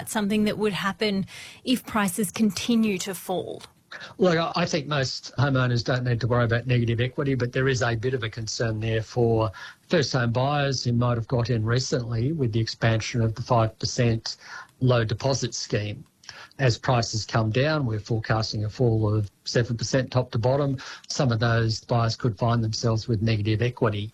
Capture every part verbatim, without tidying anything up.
that something that would happen if prices continue to fall? Look, I think most homeowners don't need to worry about negative equity, but there is a bit of a concern there for first-home buyers who might have got in recently with the expansion of the five percent low deposit scheme. As prices come down, we're forecasting a fall of seven percent top to bottom. Some of those buyers could find themselves with negative equity.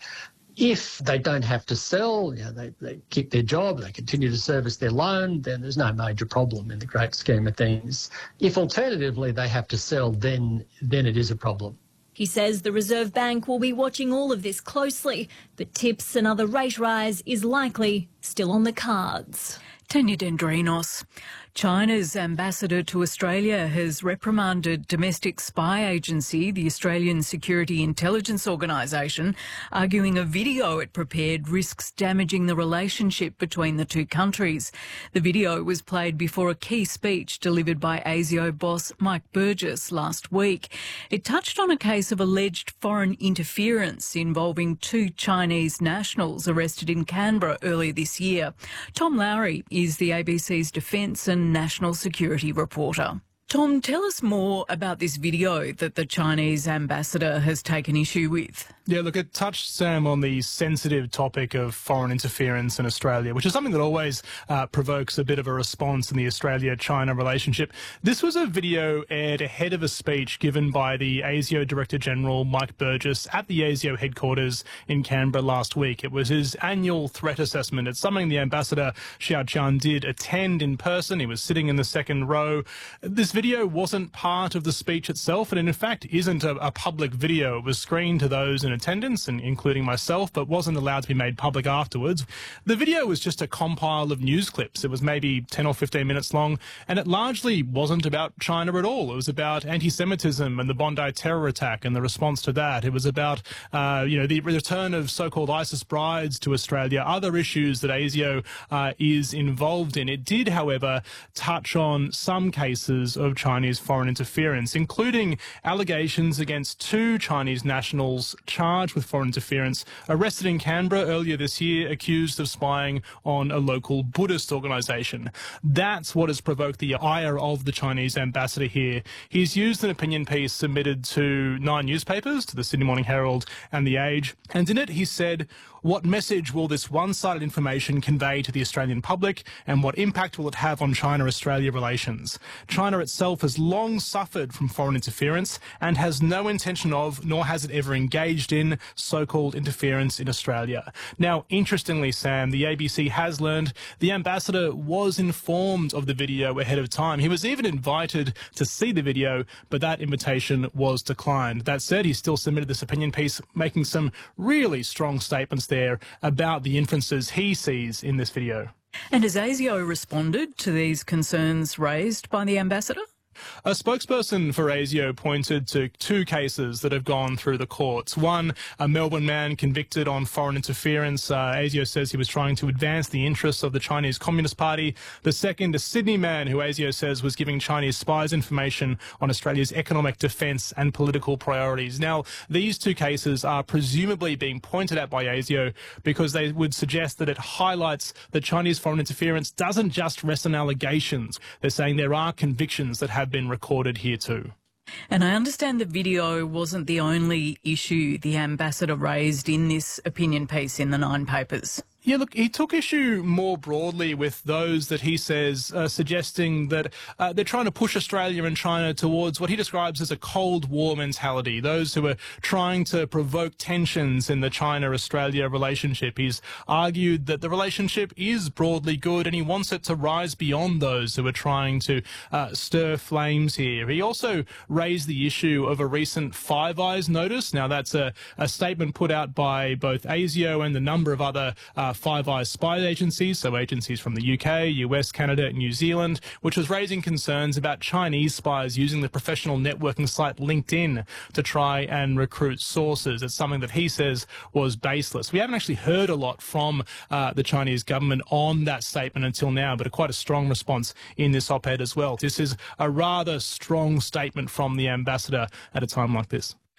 If they don't have to sell, you know, they, they keep their job, they continue to service their loan, then there's no major problem in the great scheme of things. If alternatively they have to sell, then, then it is a problem. He says the Reserve Bank will be watching all of this closely, but tips another rate rise is likely still on the cards. Tanya Dendrinos. China's ambassador to Australia has reprimanded domestic spy agency, the Australian Security Intelligence Organisation, arguing a video it prepared risks damaging the relationship between the two countries. The video was played before a key speech delivered by ASIO boss Mike Burgess last week. It touched on a case of alleged foreign interference involving two Chinese nationals arrested in Canberra earlier this year. Tom Lowry is the A B C's defence and national security reporter. Tom, tell us more about this video that the Chinese ambassador has taken issue with. Yeah, look, it touched, Sam, on the sensitive topic of foreign interference in Australia, which is something that always uh, provokes a bit of a response in the Australia-China relationship. This was a video aired ahead of a speech given by the ASIO Director-General Mike Burgess at the ASIO headquarters in Canberra last week. It was his annual threat assessment. It's something the ambassador, Xiao Qian, did attend in person. He was sitting in the second row. This video wasn't part of the speech itself, and in fact isn't a, a public video. It was screened to those in attendance, and including myself, but wasn't allowed to be made public afterwards. The video was just a compile of news clips. It was maybe ten or fifteen minutes long, and it largely wasn't about China at all. It was about anti-Semitism and the Bondi terror attack and the response to that. It was about, uh, you know, the return of so-called ISIS brides to Australia, other issues that ASIO uh, is involved in. It did, however, touch on some cases of Chinese foreign interference, including allegations against two Chinese nationals charged with foreign interference, arrested in Canberra earlier this year, accused of spying on a local Buddhist organisation. That's what has provoked the ire of the Chinese ambassador here. He's used an opinion piece submitted to nine newspapers, to the Sydney Morning Herald and The Age, and in it he said, "What message will this one-sided information convey to the Australian public, and what impact will it have on China-Australia relations? China itself has long suffered from foreign interference and has no intention of, nor has it ever engaged in, so-called interference in Australia." Now, interestingly, Sam, the A B C has learned the ambassador was informed of the video ahead of time. He was even invited to see the video, but that invitation was declined. That said, he still submitted this opinion piece, making some really strong statements there about the inferences he sees in this video. And has ASIO responded to these concerns raised by the ambassador? A spokesperson for ASIO pointed to two cases that have gone through the courts. One, a Melbourne man convicted on foreign interference. Uh, ASIO says he was trying to advance the interests of the Chinese Communist Party. The second, a Sydney man who ASIO says was giving Chinese spies information on Australia's economic defence and political priorities. Now, these two cases are presumably being pointed at by ASIO because they would suggest that it highlights that Chinese foreign interference doesn't just rest on allegations. They're saying there are convictions that have been recorded here too. And I understand the video wasn't the only issue the ambassador raised in this opinion piece in the Nine papers. Yeah, look, he took issue more broadly with those that he says uh, suggesting that uh, they're trying to push Australia and China towards what he describes as a Cold War mentality, those who are trying to provoke tensions in the China-Australia relationship. He's argued that the relationship is broadly good and he wants it to rise beyond those who are trying to uh, stir flames here. He also raised the issue of a recent Five Eyes notice. Now, that's a, a statement put out by both ASIO and a number of other uh, Five Eyes spy agencies, so agencies from the U K, U S, Canada and New Zealand, which was raising concerns about Chinese spies using the professional networking site LinkedIn to try and recruit sources. It's something that he says was baseless. We haven't actually heard a lot from uh, the Chinese government on that statement until now, but a quite a strong response in this op-ed as well. This is a rather strong statement from the ambassador at a time like this.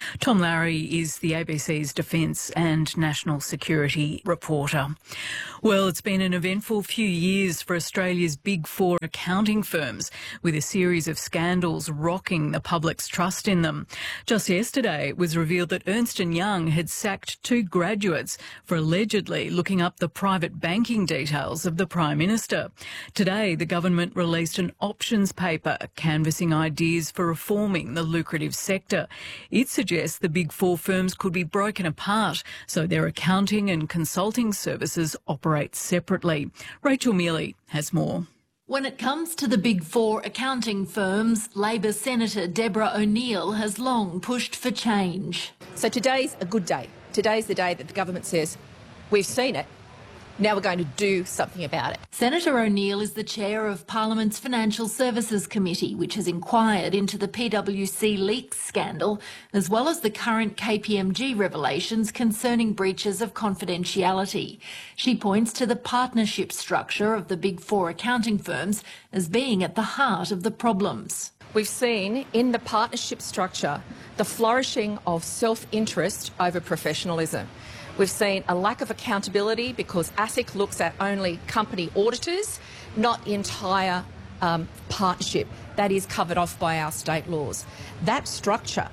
Tom Larry is the A B C's defence and national security reporter. Well, it's been an eventful few years for Australia's big four accounting firms, with a series of scandals rocking the public's trust in them. Just yesterday, it was revealed that Ernst and Young had sacked two graduates for allegedly looking up the private banking details of the Prime Minister. Today, the government released an options paper canvassing ideas for reforming the lucrative sector. It suggests the big four firms could be broken apart so their accounting and consulting services operate separately. Rachel Mealy has more. When it comes to the big four accounting firms, Labor Senator Deborah O'Neill has long pushed for change. So today's a good day. Today's the day that the government says, we've seen it, now we're going to do something about it. Senator O'Neill is the chair of Parliament's Financial Services Committee, which has inquired into the P W C leaks scandal, as well as the current K P M G revelations concerning breaches of confidentiality. She points to the partnership structure of the big four accounting firms as being at the heart of the problems. We've seen in the partnership structure the flourishing of self-interest over professionalism. We've seen a lack of accountability because ASIC looks at only company auditors, not entire um, partnership. That is covered off by our state laws. That structure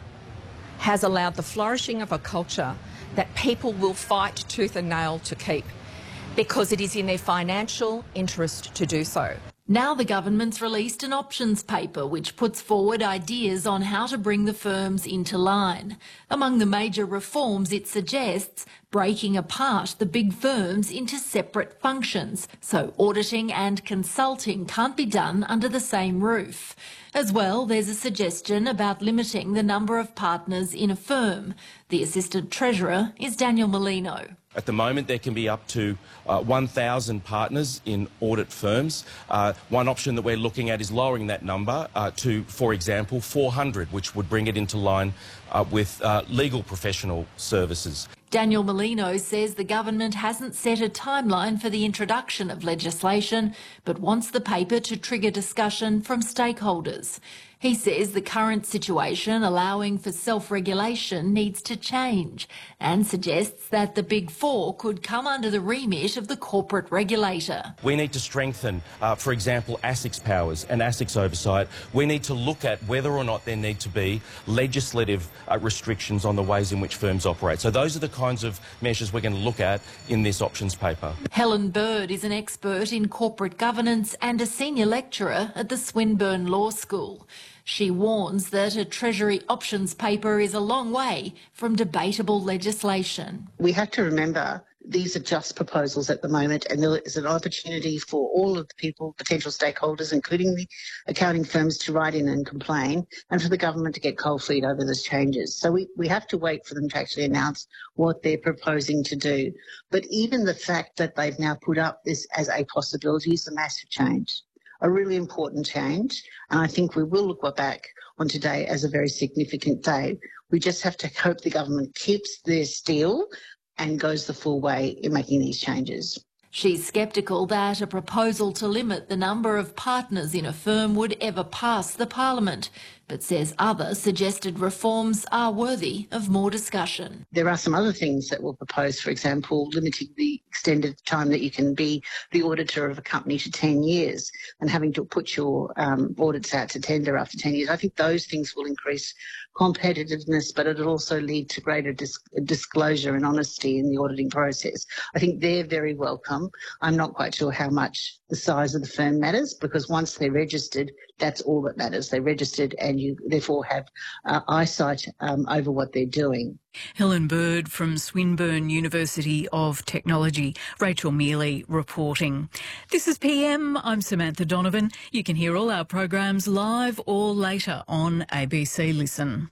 has allowed the flourishing of a culture that people will fight tooth and nail to keep because it is in their financial interest to do so. Now the government's released an options paper which puts forward ideas on how to bring the firms into line. Among the major reforms it suggests breaking apart the big firms into separate functions, so auditing and consulting can't be done under the same roof. As well, there's a suggestion about limiting the number of partners in a firm. The Assistant Treasurer is Daniel Molino. At the moment, there can be up to uh, one thousand partners in audit firms. Uh, one option that we're looking at is lowering that number uh, to, for example, four hundred, which would bring it into line uh, with uh, legal professional services. Daniel Molino says the government hasn't set a timeline for the introduction of legislation, but wants the paper to trigger discussion from stakeholders. He says the current situation allowing for self-regulation needs to change and suggests that the Big Four could come under the remit of the corporate regulator. We need to strengthen, uh, for example, ASIC's powers and ASIC's oversight. We need to look at whether or not there need to be legislative uh, restrictions on the ways in which firms operate. So those are the kinds of measures we're going to look at in this options paper. Helen Bird is an expert in corporate governance and a senior lecturer at the Swinburne Law School. She warns that a Treasury options paper is a long way from debatable legislation. We have to remember these are just proposals at the moment, and there is an opportunity for all of the people, potential stakeholders, including the accounting firms, to write in and complain, and for the government to get cold feet over those changes. So we, we have to wait for them to actually announce what they're proposing to do. But even the fact that they've now put up this as a possibility is a massive change. A really important change, and I think we will look back on today as a very significant day. We just have to hope the government keeps their steel and goes the full way in making these changes. She's sceptical that a proposal to limit the number of partners in a firm would ever pass the Parliament, but says other suggested reforms are worthy of more discussion. There are some other things that we'll propose, for example, limiting the extended time that you can be the auditor of a company to ten years and having to put your um, audits out to tender after ten years. I think those things will increase competitiveness, but it'll also lead to greater dis- disclosure and honesty in the auditing process. I think they're very welcome. I'm not quite sure how much the size of the firm matters, because once they're registered, that's all that matters. They're registered and you therefore have uh, eyesight um, over what they're doing. Helen Bird from Swinburne University of Technology. Rachel Mealy reporting. This is P M. I'm Samantha Donovan. You can hear all our programs live or later on A B C Listen.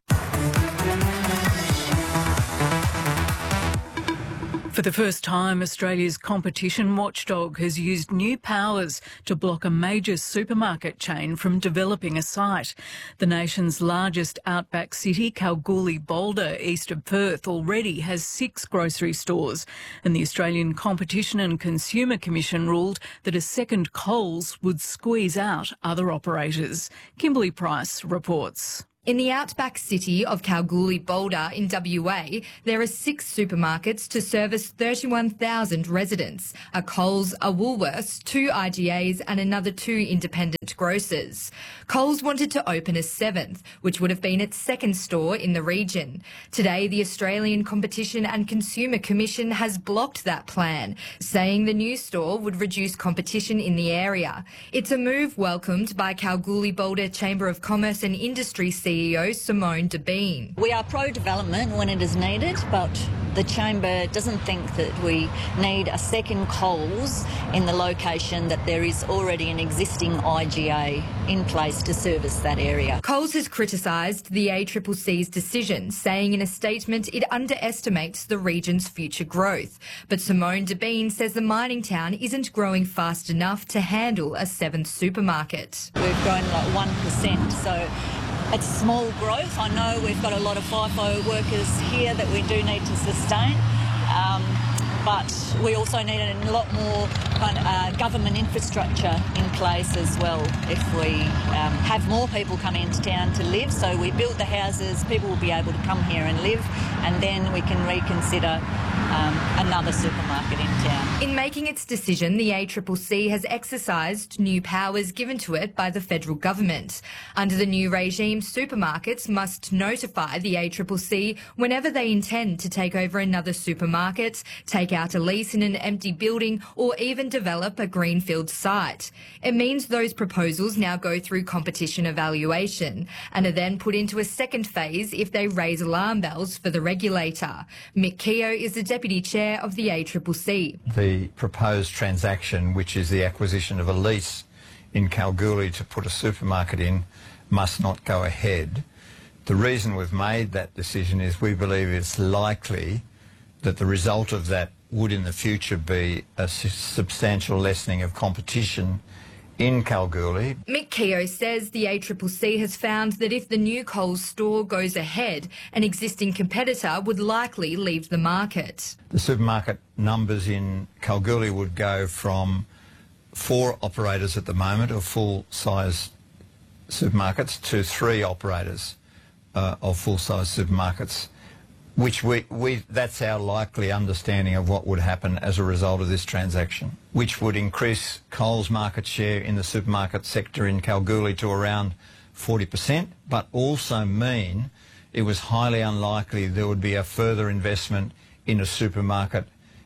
For the first time, Australia's competition watchdog has used new powers to block a major supermarket chain from developing a site. The nation's largest outback city, Kalgoorlie-Boulder, east of Perth, already has six grocery stores, and the Australian Competition and Consumer Commission ruled that a second Coles would squeeze out other operators. Kimberly Price reports. In the outback city of Kalgoorlie-Boulder in W A, there are six supermarkets to service thirty-one thousand residents, a Coles, a Woolworths, two I G As and another two independent grocers. Coles wanted to open a seventh, which would have been its second store in the region. Today, the Australian Competition and Consumer Commission has blocked that plan, saying the new store would reduce competition in the area. It's a move welcomed by Kalgoorlie-Boulder Chamber of Commerce and Industry C E O Simone Debeen. We are pro-development when it is needed, but the Chamber doesn't think that we need a second Coles in the location that there is already an existing I G A in place to service that area. Coles has criticised the A C C C's decision, saying in a statement it underestimates the region's future growth. But Simone Debeen says the mining town isn't growing fast enough to handle a seventh supermarket. We've grown like one percent, so it's small growth. I know we've got a lot of FIFO workers here that we do need to sustain, um, but we also need a lot more kind of, uh, government infrastructure in place as well if we um, have more people come into town to live. So we build the houses, people will be able to come here and live, and then we can reconsider um, another supermarket in town. In making its decision, the A C C C has exercised new powers given to it by the federal government. Under the new regime, supermarkets must notify the A C C C whenever they intend to take over another supermarket, take out a lease in an empty building, or even develop a greenfield site. It means those proposals now go through competition evaluation and are then put into a second phase if they raise alarm bells for the regulator. Mick Keogh is the Deputy Chair of the A C C C. The proposed transaction, which is the acquisition of a lease in Kalgoorlie to put a supermarket in, must not go ahead. The reason we've made that decision is we believe it's likely that the result of that would in the future be a substantial lessening of competition in Kalgoorlie. Mick Keogh says the A C C C has found that if the new Coles store goes ahead, an existing competitor would likely leave the market. The supermarket numbers in Kalgoorlie would go from four operators at the moment of full-size supermarkets to three operators uh, of full-size supermarkets, which we, we, that's our likely understanding of what would happen as a result of this transaction, which would increase Coles' market share in the supermarket sector in Kalgoorlie to around forty percent, but also mean it was highly unlikely there would be a further investment in a supermarket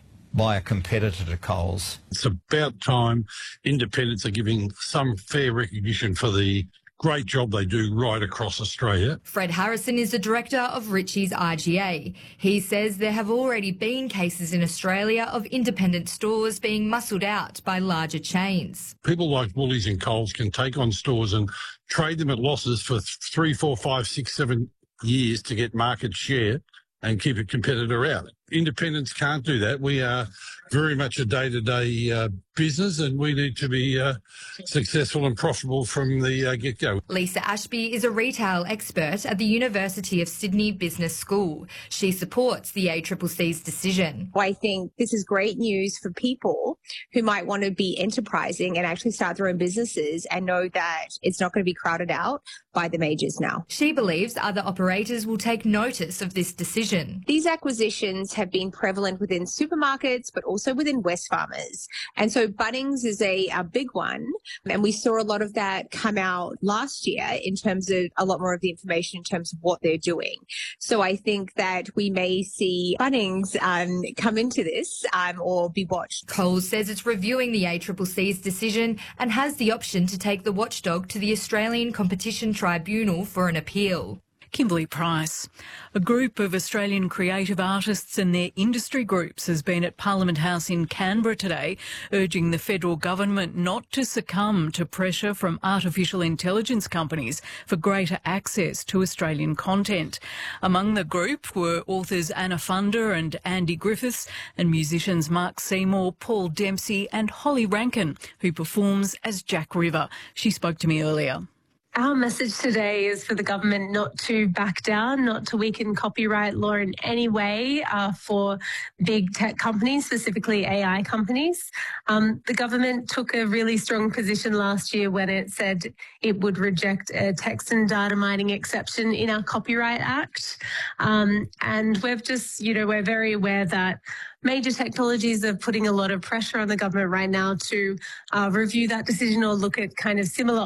by a competitor to Coles. It's about time independents are giving some fair recognition for the great job they do right across Australia. Fred Harrison is the director of Ritchie's I G A. He says there have already been cases in Australia of independent stores being muscled out by larger chains. People like Woolies and Coles can take on stores and trade them at losses for three, four, five, six, seven years to get market share and keep a competitor out. Independents can't do that. We are very much a day-to-day uh, business, and we need to be uh, successful and profitable from the uh, get-go. Lisa Ashby is a retail expert at the University of Sydney Business School. She supports the A C C C's decision. I think this is great news for people who might want to be enterprising and actually start their own businesses and know that it's not going to be crowded out by the majors now. She believes other operators will take notice of this decision. These acquisitions have been prevalent within supermarkets, but also within Wesfarmers. And so Bunnings is a, a big one. And we saw a lot of that come out last year in terms of a lot more of the information in terms of what they're doing. So I think that we may see Bunnings um, come into this um, or be watched. Coles says it's reviewing the A C C C's decision and has the option to take the watchdog to the Australian Competition Tribunal for an appeal. Kimberly Price. A group of Australian creative artists and their industry groups has been at Parliament House in Canberra today, urging the federal government not to succumb to pressure from artificial intelligence companies for greater access to Australian content. Among the group were authors Anna Funder and Andy Griffiths and musicians Mark Seymour, Paul Dempsey and Holly Rankin, who performs as Jack River. She spoke to me earlier. Our message today is for the government not to back down, not to weaken copyright law in any way uh, for big tech companies, specifically A I companies. Um, the government took a really strong position last year when it said it would reject a text and data mining exception in our Copyright Act. Um, and we've just, you know, we're very aware that major technologies are putting a lot of pressure on the government right now to uh, review that decision or look at kind of similar